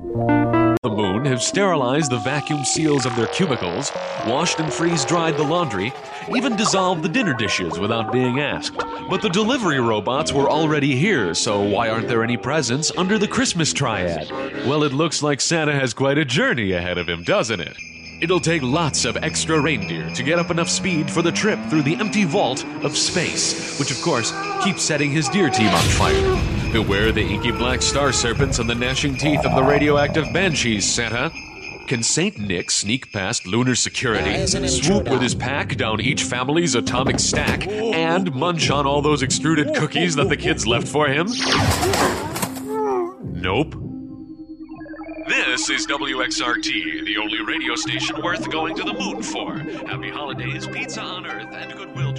The moon have sterilized the vacuum seals of their cubicles, washed and freeze-dried the laundry, even dissolved the dinner dishes without being asked. But the delivery robots were already here, so why aren't there any presents under the Christmas triad? Well, it looks like Santa has quite a journey ahead of him, doesn't it? It'll take lots of extra reindeer to get up enough speed for the trip through the empty vault of space, which of course keeps setting his deer team on fire. Beware the inky black star serpents and the gnashing teeth of the radioactive banshees, Santa. Can Saint Nick sneak past lunar security, swoop with his pack down each family's atomic stack, and munch on all those extruded cookies that the kids left for him? Nope. This is WXRT, the only radio station worth going to the moon for. Happy holidays, pizza on Earth, and goodwill.